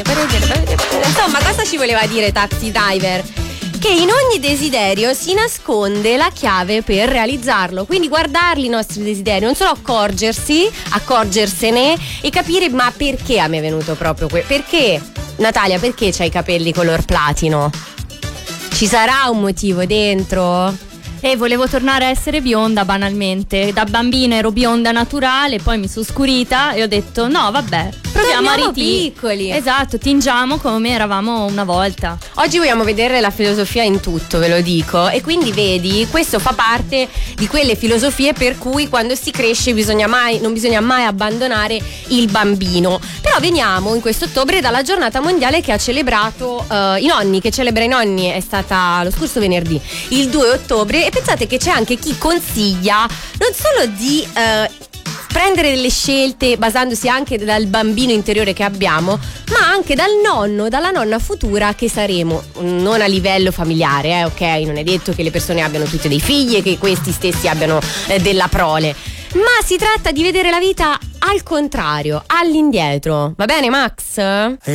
Insomma, cosa ci voleva dire Taxi Driver? Che in ogni desiderio si nasconde la chiave per realizzarlo. Quindi guardarli i nostri desideri, non solo accorgersene e capire ma perché a me è venuto proprio perché, Natalia, perché c'hai i capelli color platino? Ci sarà un motivo dentro? Volevo tornare a essere bionda banalmente. Da bambina ero bionda naturale, poi mi sono scurita e ho detto no vabbè, proviamo a piccoli. Esatto, tingiamo come eravamo una volta. Oggi vogliamo vedere la filosofia in tutto, ve lo dico. E quindi vedi, questo fa parte di quelle filosofie per cui quando si cresce non bisogna mai abbandonare il bambino. Però veniamo in questo ottobre dalla giornata mondiale che ha celebrato i nonni, che celebra i nonni, è stata lo scorso venerdì, il 2 ottobre. E pensate che c'è anche chi consiglia non solo di prendere delle scelte basandosi anche dal bambino interiore che abbiamo, ma anche dal nonno, dalla nonna futura che saremo, non a livello familiare, ok? Non è detto che le persone abbiano tutte dei figli e che questi stessi abbiano della prole, ma si tratta di vedere la vita al contrario, all'indietro. Va bene, Max?